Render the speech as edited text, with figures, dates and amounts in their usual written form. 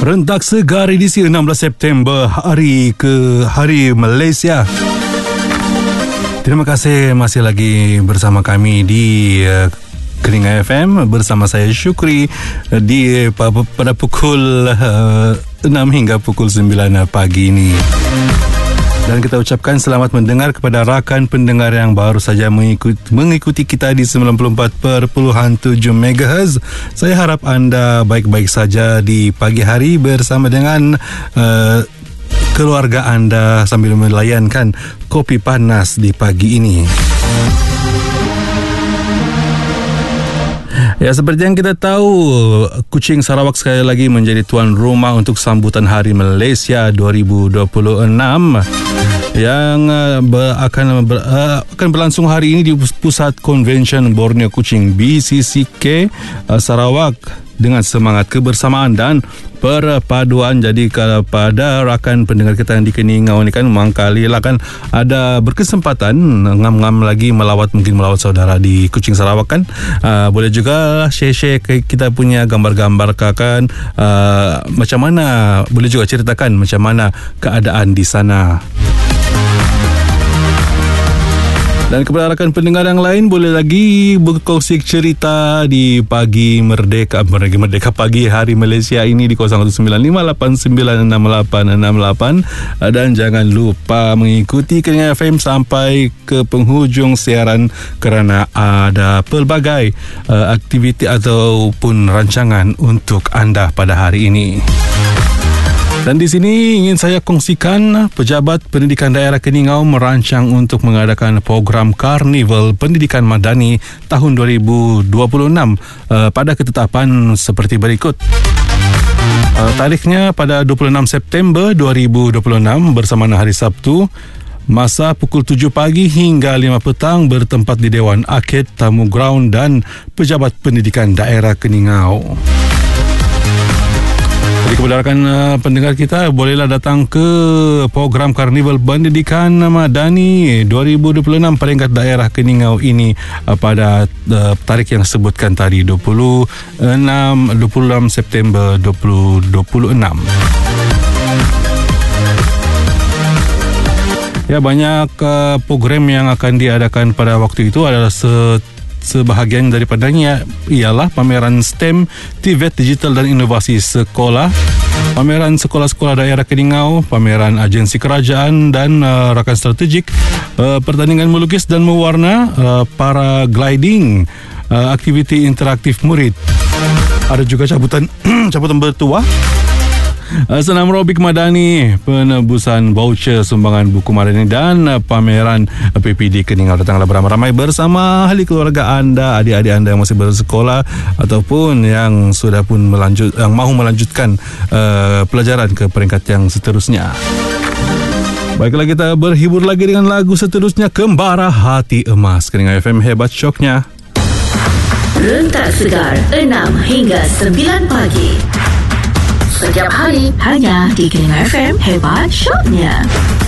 Rentak segar edisi 16 September, Hari Malaysia. Terima kasih masih lagi bersama kami di Keringa FM bersama saya Syukri pada pukul 6 hingga pukul 9 pagi ini. Dan kita ucapkan selamat mendengar kepada rakan pendengar yang baru saja mengikuti kita di 94.7 MHz. Saya harap anda baik-baik saja di pagi hari bersama dengan keluarga anda sambil melayankan kopi panas di pagi ini. Ya, seperti yang kita tahu, Kuching Sarawak sekali lagi menjadi tuan rumah untuk sambutan Hari Malaysia 2026 yang akan berlangsung hari ini di Pusat Convention Borneo Kuching BCCK Sarawak dengan semangat kebersamaan dan perpaduan. Jadi kepada rakan pendengar kita yang di Keningau ni kan mangkali lah kan ada berkesempatan ngam-ngam lagi melawat saudara di Kuching Sarawak kan, boleh juga share kita punya gambar-gambar kan, macam mana, boleh juga ceritakan macam mana keadaan di sana. Dan kepada rakan pendengar yang lain, boleh lagi berkongsi cerita di pagi Merdeka pagi Hari Malaysia ini di 0195896868. Dan jangan lupa mengikuti Keringa FM sampai ke penghujung siaran kerana ada pelbagai aktiviti ataupun rancangan untuk anda pada hari ini. Dan di sini ingin saya kongsikan, Pejabat Pendidikan Daerah Keningau merancang untuk mengadakan program Karnival Pendidikan Madani tahun 2026 pada ketetapan seperti berikut. Tarikhnya pada 26 September 2026 bersamaan hari Sabtu, masa pukul 7 pagi hingga 5 petang bertempat di Dewan Akid, Tamu Ground dan Pejabat Pendidikan Daerah Keningau. Jadi kepada rakan pendengar kita, bolehlah datang ke program Karnival Pendidikan Madani 2026 peringkat daerah Keningau ini pada tarikh yang sebutkan tadi, 26 September 2026. Ya, banyak program yang akan diadakan pada waktu itu. Adalah sebahagian daripadanya ialah pameran STEM, TVET Digital dan Inovasi Sekolah, pameran sekolah-sekolah daerah Keningau, pameran agensi kerajaan dan rakan strategik, pertandingan melukis dan mewarna, paragliding, aktiviti interaktif murid. Ada juga cabutan bertuah, senam robik madani, penebusan voucher sumbangan buku madani dan pameran PPD Keningau. Datanglah beramai-ramai bersama ahli keluarga anda, adik-adik anda yang masih bersekolah ataupun yang sudah pun yang mahu melanjutkan pelajaran ke peringkat yang seterusnya. Baiklah, kita berhibur lagi dengan lagu seterusnya, Kembara Hati Emas. Keringa FM, hebat syoknya. Rentak segar 6 hingga 9 pagi setiap hari hanya di Keringa FM, hebat syoknya.